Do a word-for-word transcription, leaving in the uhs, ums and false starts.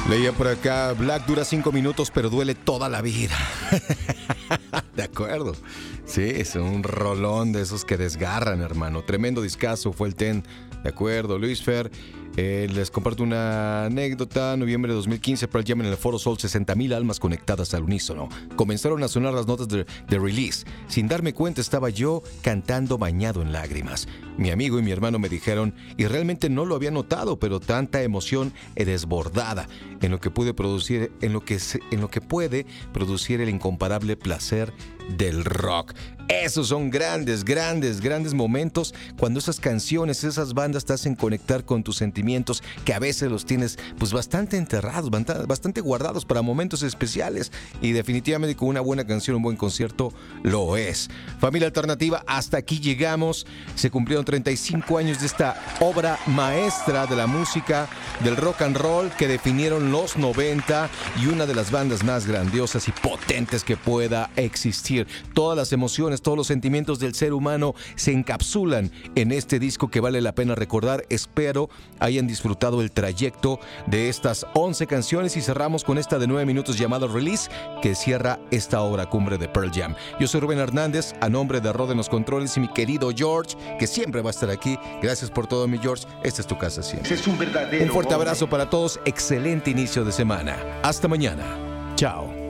Leía por acá, Black dura cinco minutos pero duele toda la vida. De acuerdo. Sí, es un rolón de esos que desgarran, hermano. Tremendo discazo fue el Ten. De acuerdo, Luis Fer. Eh, les comparto una anécdota. Noviembre de dos mil quince, Pearl Jam en el Foro Sol, sesenta mil almas conectadas al unísono. Comenzaron a sonar las notas de, de Release. Sin darme cuenta estaba yo cantando bañado en lágrimas. Mi amigo y mi hermano me dijeron, y realmente no lo había notado, pero tanta emoción desbordada en lo que pude producir, en lo que, se, en lo que puede producir el incomparable placer del rock. Esos son grandes, grandes, grandes momentos cuando esas canciones, esas bandas te hacen conectar con tus sentimientos que a veces los tienes pues bastante enterrados, bastante guardados para momentos especiales, y definitivamente con una buena canción, un buen concierto lo es. Familia Alternativa, hasta aquí llegamos. Se cumplieron treinta y cinco años de esta obra maestra de la música del rock and roll que definieron los noventa y una de las bandas más grandiosas y potentes que pueda existir. Todas las emociones, todos los sentimientos del ser humano se encapsulan en este disco que vale la pena recordar. Espero hayan disfrutado el trayecto de estas once canciones y cerramos con esta de nueve minutos llamada Release, que cierra esta obra cumbre de Pearl Jam. Yo soy Rubén Hernández, a nombre de Rod en los controles y mi querido George, que siempre va a estar aquí. Gracias por todo, mi George. Esta es tu casa siempre. Es un verdadero Un fuerte hombre. abrazo para todos. Excelente inicio de semana. Hasta mañana. Chao.